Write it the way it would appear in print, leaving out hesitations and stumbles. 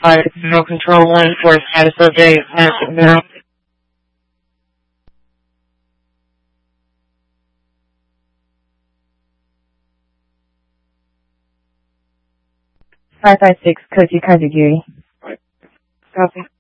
No control 1 for status update. Now. 556 科技开始 Gary. Copy.